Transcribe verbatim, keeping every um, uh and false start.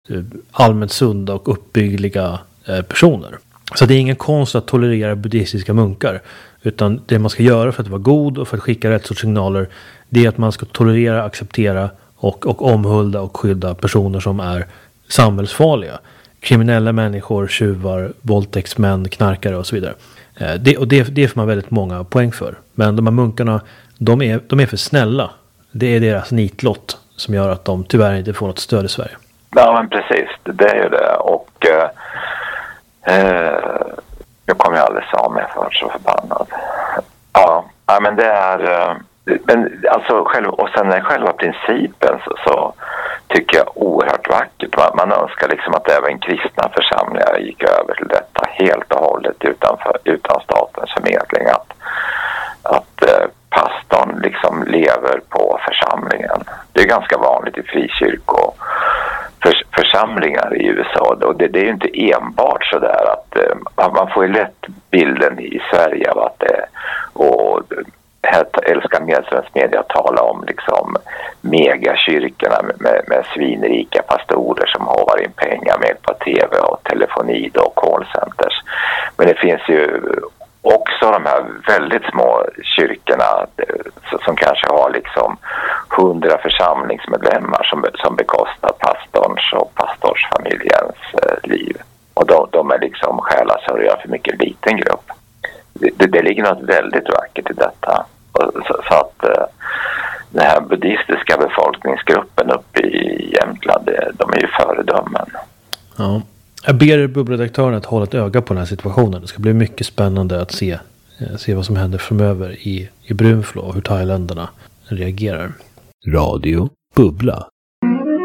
allmänt sunda och uppbyggliga personer. Så det är ingen konst att tolerera buddhistiska munkar, utan det man ska göra för att vara god och för att skicka rätt sorts signaler, det är att man ska tolerera, acceptera och, och omhulda och skydda personer som är samhällsfarliga. Kriminella människor, tjuvar, våldtäktsmän, knarkare och så vidare. Det, och det, det får man väldigt många poäng för. Men de här munkarna, de är, de är för snälla. Det är deras nitlott som gör att de tyvärr inte får något stöd i Sverige. Ja, men precis. Det är ju det. Och eh, jag kommer ju alldeles av mig för så förbannad. Ja, ja men det är... Eh, men alltså själv, och sen själva principen så, så tycker jag oerhört vackert. Man, man önskar liksom att även kristna församlingar gick över till detta helt och hållet utanför, utan statens förmedling. Att, att eh, pastorn liksom lever på församlingen. Det är ganska vanligt i frikyrkor för, församlingar i U S A. Och det, det är ju inte enbart så där att eh, man får ju lätt bilden i Sverige av att det och här älskar medsvensk media att tala om liksom megakyrkorna med, med, med svinrika pastorer som har in pengar med på tv och telefoni och callcenters. Men det finns ju också de här väldigt små kyrkorna som kanske har liksom hundra församlingsmedlemmar som, som bekostar pastorns och pastorsfamiljens eh, liv. Och de, de är liksom själasörjare för mycket liten grupp. Det, det ligger något väldigt vackert i detta. Så, så att eh, den här buddhistiska befolkningsgruppen uppe i Jämtland, de är ju föredömen. Ja. Jag ber bubbelredaktören att hålla ett öga på den här situationen. Det ska bli mycket spännande att se, se vad som händer framöver i, i Brunflo och hur thailändarna reagerar. Radio Bubbla.